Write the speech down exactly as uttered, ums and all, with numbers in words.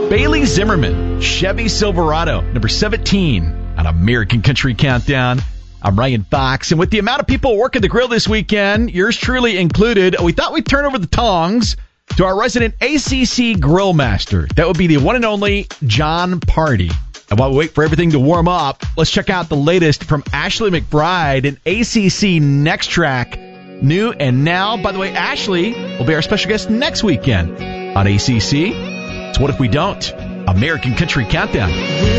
Bailey Zimmerman, Chevy Silverado, number seventeen on American Country Countdown. I'm Ryan Fox, and with the amount of people working the grill this weekend, yours truly included, we thought we'd turn over the tongs to our resident A C C grill master. That would be the one and only John Party. And while we wait for everything to warm up, let's check out the latest from Ashley McBride and A C C Next Track, new and now. By the way, Ashley will be our special guest next weekend on A C C. So what if we don't? American Country Countdown.